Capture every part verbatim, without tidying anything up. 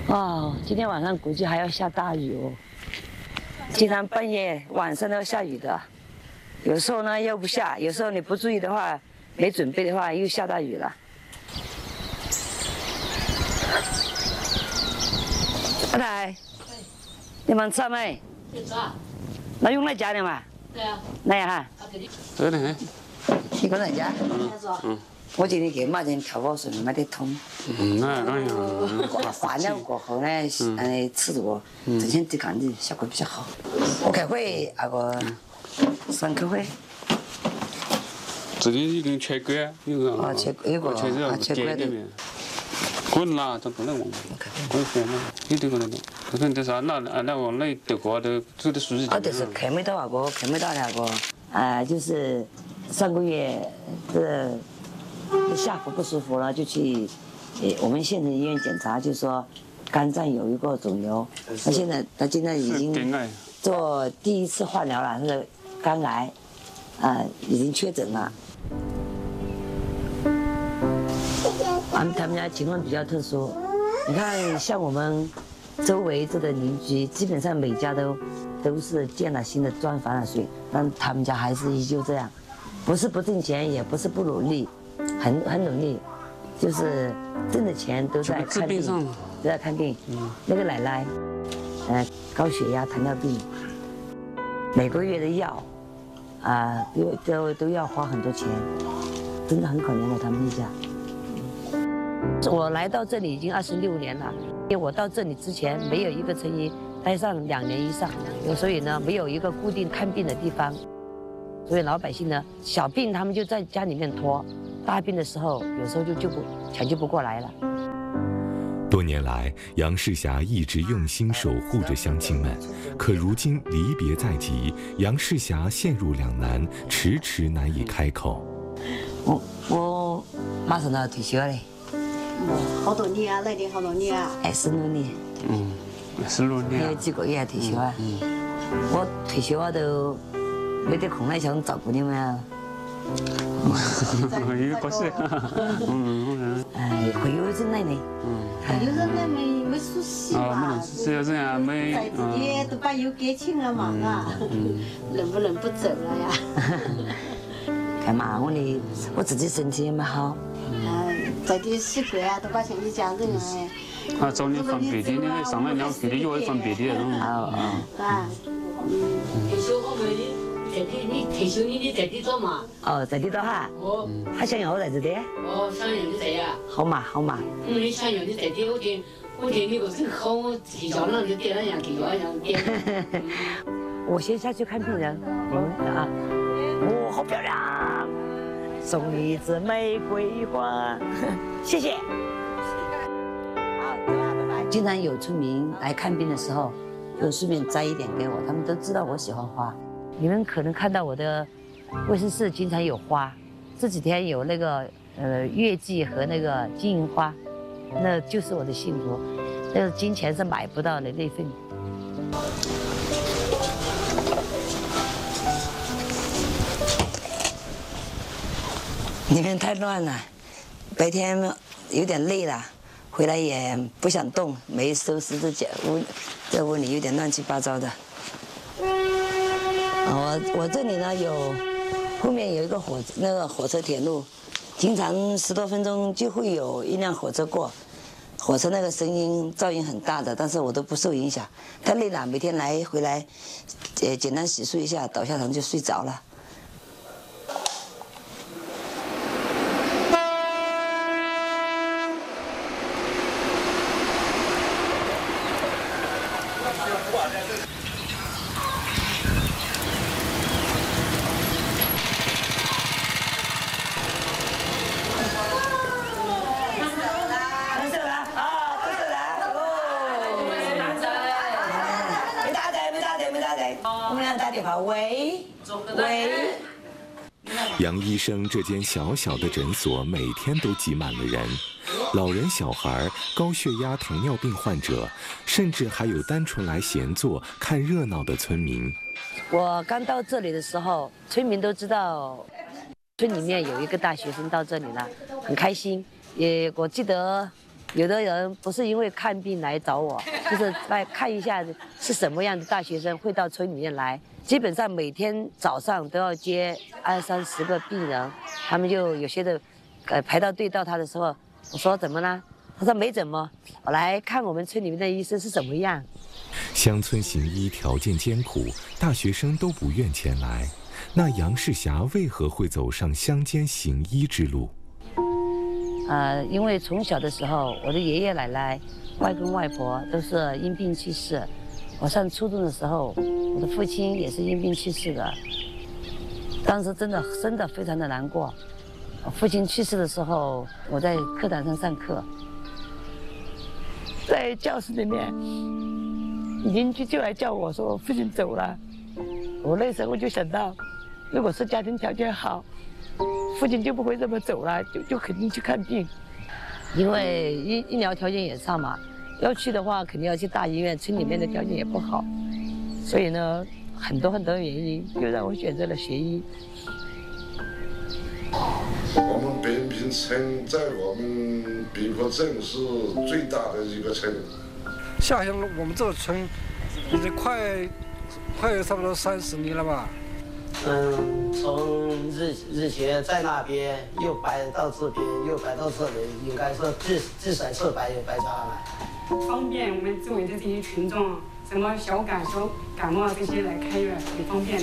哦，今天晚上估计还要下大雨哦。经常半夜、晚上都要下雨的，有时候呢又不下，有时候你不注意的话，没准备的话又下大雨了。阿太，你们吃没？ 吃啊。 那用来夹的嘛？ 对啊。 那样哈。 对的。 你刚才夹？ 嗯。 嗯。 我今天给买点调包水，买点通。 嗯，那当然。 换了过后呢，嗯，吃这个之前对抗的效果比较好。我开会那个上开会。 这里已经切割，有个。 啊，切有个啊，切割的。 滚啦，这不能忘。滚翻了，有这个那个，可能就是那那那个那德国的做的数字。 啊，就是看没到那个，看没到那个，啊，就是上个月这。下腹不舒服了，就去，呃，我们县城医院检查，就说肝脏有一个肿瘤。他现在他现在已经做第一次化疗了，是肝癌，啊、呃，已经确诊了。他们他们家情况比较特殊，你看像我们周围这的邻居，基本上每家都都是建了新的装防了水，但他们家还是依旧这样，不是不挣钱，也不是不努力。很很努力，就是挣的钱都在看病，都在看病。嗯，那个奶奶，呃，高血压、糖尿病，每个月的药，啊、呃，都都都要花很多钱，真的很可怜的他们一家。我来到这里已经二十六年了，因为我到这里之前没有一个成医待上两年以上，所以呢没有一个固定看病的地方，所以老百姓呢小病他们就在家里面拖。大病的时候，有时候就救不抢救不过来了。 多年来，杨世霞一直用心守护着乡亲们，可如今离别在即，杨世霞陷入两难，迟迟难以开口。 我我马上都要退休了。 哦，好多年啊，来的好多年啊。 二十六年。 嗯，二十六年。 还有几个月退休啊？嗯。我退休啊都没得空来想照顾你们啊。 有个是，嗯嗯， 哎，会有人来的， 嗯，会有人来没没出息嘛， 只要这样没， 在这里都把有感情了嘛啊，能不能不走了呀？ 干嘛我的，我自己身体也蛮好。 嗯，在这习惯啊，都把像一家人哎。 啊，找你放别的，你那上来两别的药会放别的那种。 哦哦。啊，嗯。退休后面在地，你退休你你在地做嘛？ 哦，在地做哈。哦。他想要我在这的。 哦，想要你在呀。 好嘛，好嘛。 嗯，你想要你在地，我听我听你个真好，我提交了就点了样，提交一样点。 我先下去看病人。嗯啊。哦，好漂亮！送你一支玫瑰花，谢谢。好，拜拜拜拜。经常有村民来看病的时候，就顺便摘一点给我，他们都知道我喜欢花。你们可能看到我的卫生室经常有花，这几天有那个呃月季和那个金银花，那就是我的幸福，那个金钱是买不到的那份。里面太乱了，白天有点累了，回来也不想动，没收拾这家屋，这屋里有点乱七八糟的。我我这里呢有，后面有一个火那个火车铁路，经常十多分钟就会有一辆火车过，火车那个声音噪音很大的，但是我都不受影响。太累了，每天来回来，呃简单洗漱一下，倒下床就睡着了。喂喂， 杨医生这间小小的诊所每天都挤满了人，老人、小孩、高血压、糖尿病患者，甚至还有单纯来闲坐看热闹的村民。 我刚到这里的时候，村民都知道村里面有一个大学生到这里了，很开心。也我记得有的人不是因为看病来找我，就是来看一下是什么样的大学生会到村里面来。基本上每天早上都要接二三十个病人，他们就有些的，呃，排到队到他的时候，我说怎么了？他说没怎么，我来看我们村里面的医生是怎么样。 乡村行医条件艰苦，大学生都不愿前来。那杨世霞为何会走上乡间行医之路？ 呃，因为从小的时候，我的爷爷奶奶、外公外婆都是因病去世。我上初中的时候，我的父亲也是因病去世的。当时真的真的非常的难过。父亲去世的时候，我在课堂上上课，在教室里面，邻居就来叫我说我父亲走了。我那时候就想到，如果是家庭条件好，父亲就不会这么走了，就就肯定去看病，因为医医疗条件也差嘛，要去的话肯定要去大医院，村里面的条件也不好，所以呢，很多很多原因就让我选择了学医。 我们白云坪村在我们滨河镇是最大的一个村。 下乡我们这个村已经快快有差不多三十年了吧。 嗯，从日日前在那边又摆到这边，又摆到这里，应该说至至少次摆又摆下来。 方便我们周围的这些群众，什么小感、小感冒这些来开院，很方便的。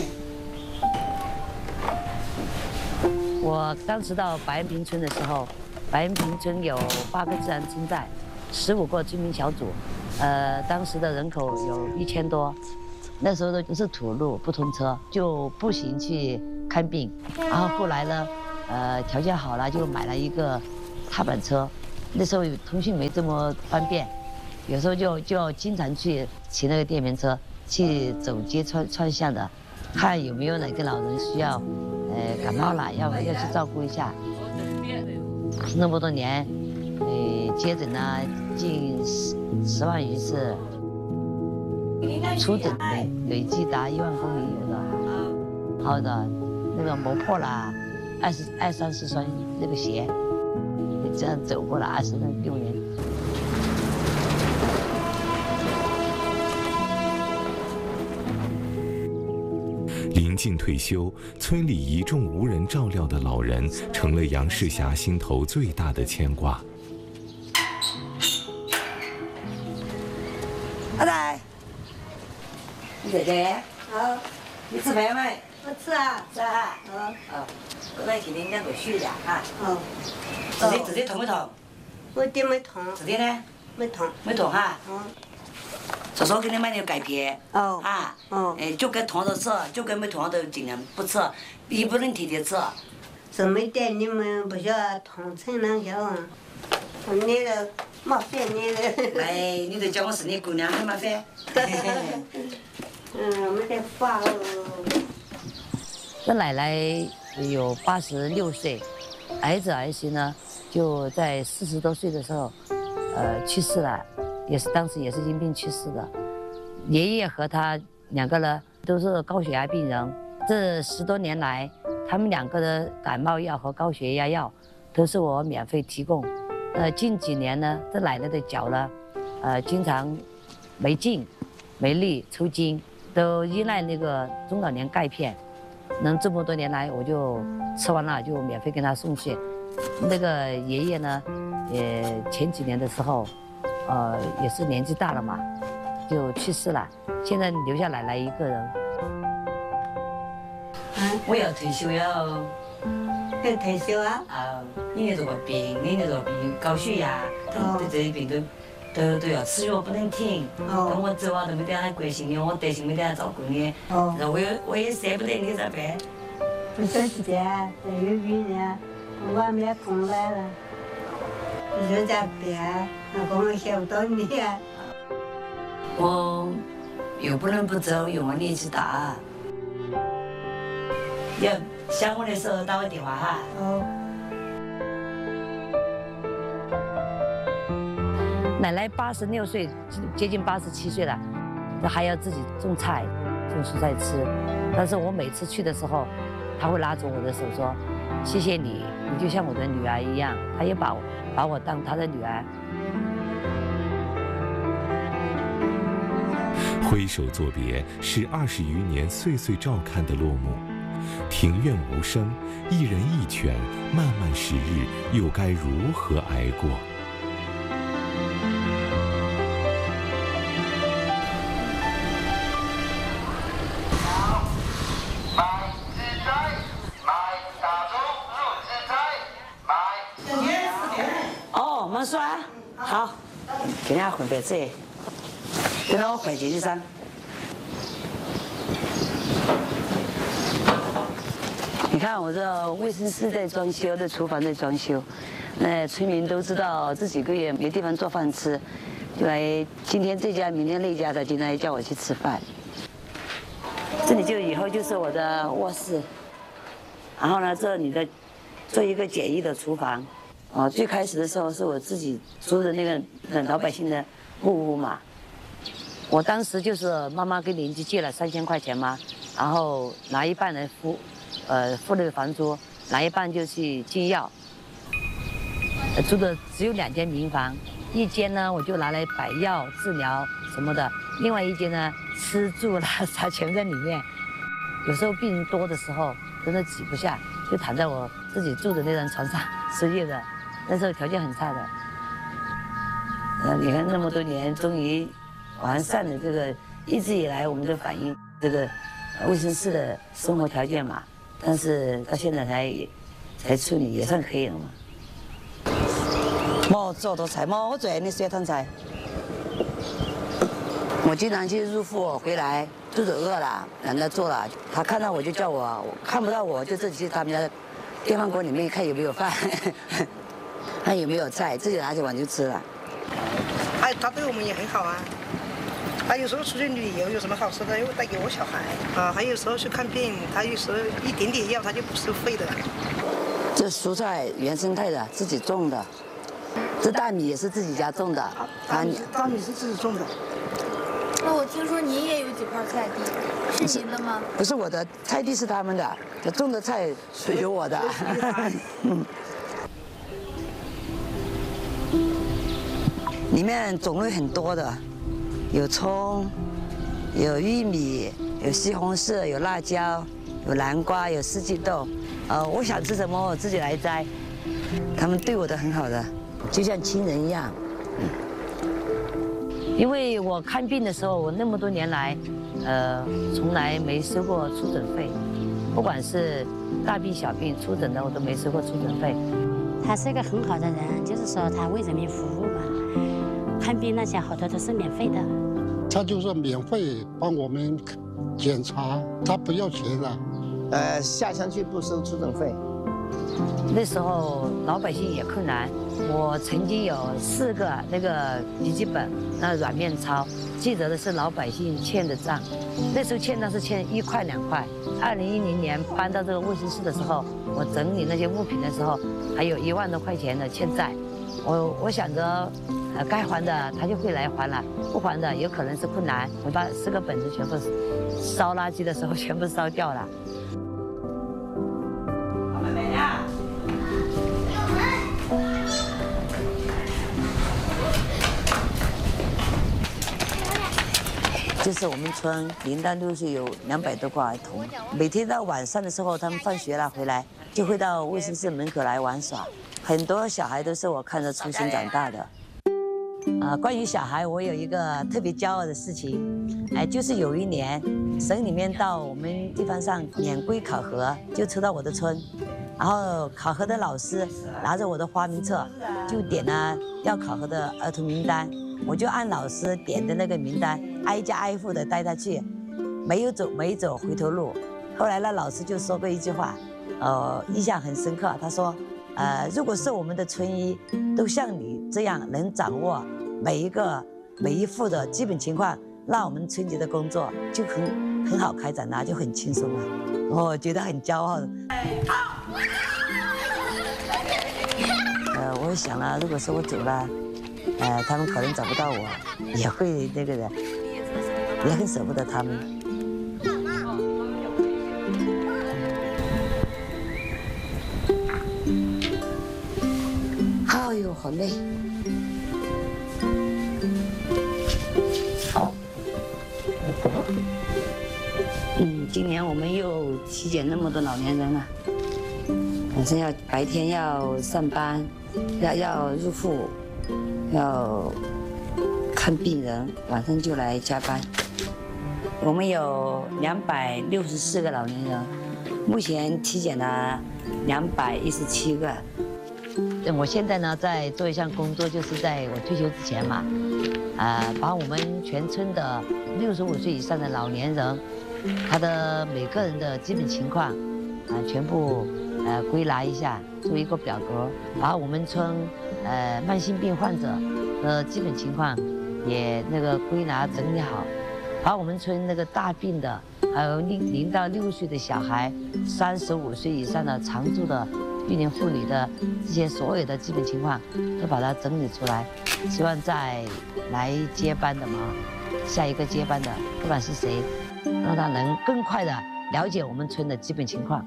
我当时到白云坪村的时候，白云坪村有八个自然村在，十五个居民小组，呃，当时的人口有一千多。那时候都是土路，不通车，就步行去看病。然后后来呢，呃，条件好了，就买了一个踏板车。那时候通讯没这么方便，有时候就就要经常去骑那个电瓶车去走街串串巷的，看有没有哪个老人需要，呃，感冒了要要去照顾一下。那么多年，呃，接诊呢近十十万余次。出诊累累计达一万公里有的，好的，那个磨破了二十二三十双那个鞋，这样走过了二十六年。 临近退休，村里一众无人照料的老人，成了杨世霞心头最大的牵挂。 阿仔。 你姐姐， 好， 你吃饭没？ 我吃啊， 吃啊。 好。 哦，我来给你两个血呀，哈。 好。 自己自己痛不痛？ 我的没痛。 自己呢？ 没痛。 没痛哈。 嗯。 叔叔给你买那个钙片。 哦。 啊。 哦。 哎，就该痛的吃，就该没痛的尽量不吃，也不能天天吃。 这么点你们不晓得痛成啷个啊？你的麻烦你的。 哎，你都叫我是你姑娘，很麻烦。 嗯，没得法哦。 我奶奶有八十六岁，儿子儿媳呢就在四十多岁的时候，呃去世了，也是当时也是因病去世的。爷爷和他两个呢都是高血压病人，这十多年来，他们两个的感冒药和高血压药都是我免费提供。呃，近几年呢，这奶奶的脚呢，呃，经常没劲、没力、抽筋。都依赖那个中老年钙片，能这么多年来，我就吃完了就免费给他送去。那个爷爷呢，也前几年的时候，呃，也是年纪大了嘛，就去世了。现在留下奶奶一个人。 嗯， 我要退休了。 要退休啊？ 啊，你那个病，你那个病高血压， 哦， 这些病都。都都要吃药不能停， 哦， 等我走啊都没得人关心你，我担心没得人照顾你， 哦， 然后我也我也舍不得你咋办？ 不晓得这有病人，我还没空来了，你说咋办？那我想不到你啊。 我又不能不走，又我年纪大，要想我的时候打我电话哈。 哦。 奶奶八十六岁，接近八十七岁了，她还要自己种菜、种蔬菜吃。但是我每次去的时候，她会拉着我的手说：“谢谢你，你就像我的女儿一样。”她也把我把我当她的女儿。 挥手作别，是二十余年岁岁照看的落幕。庭院无声，一人一犬，漫漫时日，又该如何挨过？ 哦，没说啊，好，给人家混白菜，给他我混进去噻。你看我这卫生室在装修，这厨房在装修，那村民都知道这几个月没地方做饭吃，就来今天这家，明天那家的，经常叫我去吃饭。这里就以后就是我的卧室，然后呢，这里的做一个简易的厨房。哦，最开始的时候是我自己租的那个老百姓的木屋嘛，我当时就是妈妈跟邻居借了三千块钱嘛，然后拿一半来付。呃，付那个房租，拿一半就去进药。呃，住的只有两间民房，一间呢我就拿来摆药、治疗什么的，另外一间呢吃住拉撒全在里面。有时候病人多的时候，真的挤不下，就躺在我自己住的那张床上失业的。那时候条件很差的。呃，你看那么多年，终于完善了这个一直以来我们的反映这个卫生室的生活条件嘛。但是到现在才才处理，也算可以了嘛。我做道菜嘛，我最爱的酸汤菜。我经常去入户回来，肚子饿了，让他做了，他看到我就叫我，看不到我就自己去他们家电饭锅里面看有没有饭，看有没有菜，自己拿起碗就吃了。 他他对我们也很好啊。他有时候出去旅游，有什么好吃的又带给我小孩啊。他有时候去看病，他有时候一点点药他就不收费的。 这蔬菜原生态的，自己种的。这大米也是自己家种的。 大米大米是自己种的。 那我听说您也有几块菜地，是您的吗？ 不是我的，菜地是他们的，种的菜属于我的。嗯。里面种类很多的。有葱，有玉米，有西红柿，有辣椒，有南瓜，有四季豆。呃，我想吃什么我自己来摘，他们对我都很好的，就像亲人一样。因为我看病的时候，我那么多年来，呃，从来没收过出诊费，不管是大病小病出诊的，我都没收过出诊费。 他是一个很好的人，就是说他为人民服务嘛。看病那些好多都是免费的， 他就是免费帮我们检查，他不要钱的。 呃，下乡去不收出诊费。 那时候老百姓也困难，我曾经有四个那个笔记本，那软面钞，记得的是老百姓欠的账。那时候欠的是欠一块两块。二零一零年搬到这个卫生室的时候，我整理那些物品的时候，还有一万多块钱的欠债。我我想着。呃，该还的他就会来还了，不还的有可能是困难。我把四个本子全部烧垃圾的时候全部烧掉了。就是我们村林丹路是有两百多个儿童，每天到晚上的时候，他们放学了回来，就会到卫生室门口来玩耍。很多小孩都是我看着出生长大的。啊，关于小孩，我有一个特别骄傲的事情，哎，就是有一年，省里面到我们地方上免规考核，就抽到我的村，然后考核的老师拿着我的花名册，就点了要考核的儿童名单，我就按老师点的那个名单，挨家挨户的带他去，没有走没走回头路。后来那老师就说过一句话，呃，印象很深刻，他说，呃，如果是我们的村医都像你这样能掌握每一个每一户的基本情况，那我们春节的工作就很很好开展啦，就很轻松了。我觉得很骄傲。呃，我想了，如果说我走了，呃，他们可能找不到我，也会那个的，也很舍不得他们。哎呦，好累。 体检那么多老年人了，反正要白天要上班，要要入户，要看病人，晚上就来加班。我们有两百六十四个老年人，目前体检了两百一十七个。我现在呢在做一项工作，就是在我退休之前嘛，啊、呃，把我们全村的六十五岁以上的老年人，他的每个人的基本情况，啊、呃，全部呃归纳一下，做一个表格，把我们村呃慢性病患者的基本情况也那个归纳整理好，把我们村那个大病的，还有零零到六岁的小孩，三十五岁以上的常住的育龄妇女的这些所有的基本情况，都把它整理出来，希望再来接班的嘛，下一个接班的不管是谁，让他能更快的了解我们村的基本情况。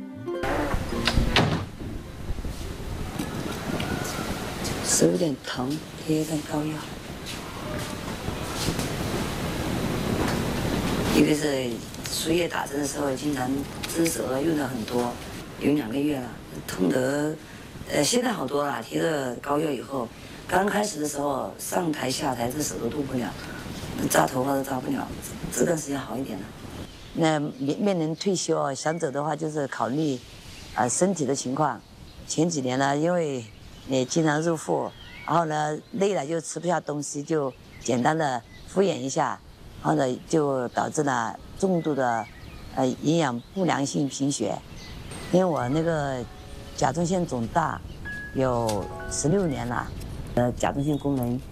手有点疼，贴上膏药。一个是输液打针的时候，经常针舌用的很多，有两个月了，痛得，呃，现在好多了。贴了膏药以后，刚开始的时候上台下台这手都动不了，扎头发都扎不了，这段时间好一点了。那面面临退休啊，想走的话就是考虑，啊、呃、身体的情况。前几年呢，因为也经常入户，然后呢累了就吃不下东西，就简单的敷衍一下。然后呢，就导致了重度的，呃，营养不良性贫血。因为我那个甲状腺肿大有十六年了，呃，甲状腺功能